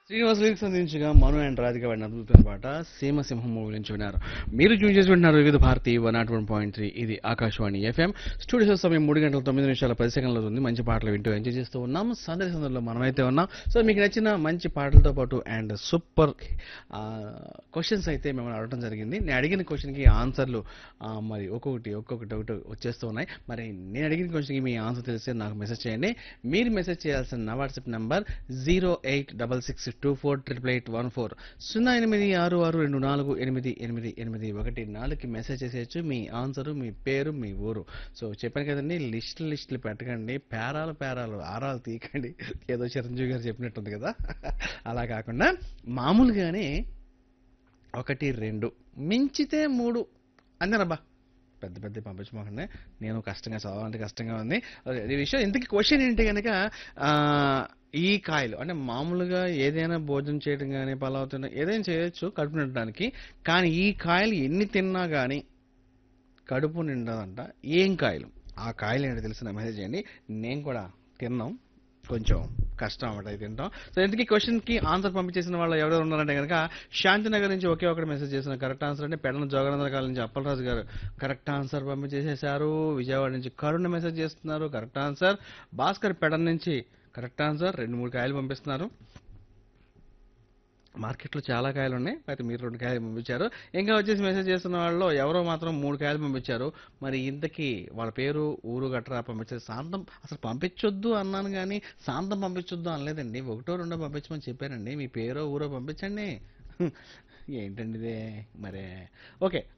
Srinivas lyrics అందించగా మను and Radhika వాడిన అద్భుతమైన పాట సీమసింహం మూవీ నుంచి విన్నారు. మీరు చూస్ చేసి వింటున్నారు వివిధ భారతి 101.3. ఇది ఆకాశవాణి ఎఫ్ఎం. స్టూడియో సమయం 3 గంటల 9 నిమిషాల 10 సెకండ్లు ఉంది. మంచి పాటలు వింటూ ఎంజాయ్ చేస్తూ ఉన్నాం. సందర్శనలో మనమైతే ఉన్నాం. సో మీకు నచ్చిన మంచి పాటలతో పాటు అండ్ సూపర్ క్వశ్చన్స్ అయితే మిమ్మల్ని అడగడం జరిగింది. నేను అడిగిన క్వశ్చన్కి ఆన్సర్లు మరి ఒక్కొక్కటి వచ్చేస్తూ ఉన్నాయి. మరి నేను అడిగిన క్వశ్చన్కి మీ ఆన్సర్ తెలిస్తే నాకు మెసేజ్ చేయండి. మీరు మెసేజ్ చేయాల్సిన నా వాట్సాప్ నంబర్ 08662488814 08662488814కి మెసేజ్ చేసేయచ్చు. మీ ఆన్సరు, మీ పేరు, మీ ఊరు. సో చెప్పాను కదండి, లిస్టులు పెట్టకండి, పేరాలు ఆరాలు తీయకండి. ఏదో చిరంజీవి గారు చెప్పినట్టుంది కదా. అలా కాకుండా మామూలుగానే 1, 2 మించితే 3 అంతేనబ్బా. పెద్ద పెద్ద పంపించమాకండి. నేను కష్టంగా చదవాలంటే కష్టంగా ఉంది. ఈ విషయం ఇంతకీ క్వశ్చన్ ఏంటి కనుక ఈ కాయలు అంటే మామూలుగా ఏదైనా భోజనం చేయడం కానీ పలావ్ తినడం ఏదైనా చేయొచ్చు కడుపు నిండడానికి. కానీ ఈ కాయలు ఎన్ని తిన్నా కానీ కడుపు నిండదంట. ఏం కాయలు? ఆ కాయలు ఏంటో తెలిసిన మెసేజ్ చేయండి. నేను కూడా తిన్నాం, కొంచెం కష్టం అన్నమాట అది తింటాం. సో ఇంతకీ క్వశ్చన్కి ఆన్సర్ పంపించేసిన వాళ్ళు ఎవరెవరు ఉన్నారంటే కనుక శాంతినగర్ నుంచి ఒకే ఒకటి మెసేజ్ చేసిన కరెక్ట్ ఆన్సర్ అంటే పెడన జోగనందర కాలం నుంచి అప్పలరాజు గారు కరెక్ట్ ఆన్సర్ పంపించేసేసారు. విజయవాడ నుంచి కరుణ మెసేజ్ చేస్తున్నారు, కరెక్ట్ ఆన్సర్. భాస్కర్ పెడన్ నుంచి కరెక్ట్ ఆన్సర్. 2-3 కాయలు పంపిస్తున్నారు. మార్కెట్లో చాలా కాయలు ఉన్నాయి, అయితే మీరు 2 కాయలు పంపించారు. ఇంకా వచ్చేసి మెసేజ్ చేస్తున్న వాళ్ళు ఎవరో మాత్రం 3 కాయలు పంపించారు. మరి ఇంతకీ వాళ్ళ పేరు, ఊరు గట్రా పంపించారు. శాంతం అసలు పంపించొద్దు అన్నాను కానీ శాంతం పంపించొద్దు అనలేదండి. 1-2 పంపించమని చెప్పానండి. మీ పేరో ఊరో పంపించండి. ఏంటండి ఇదే మరే. ఓకే,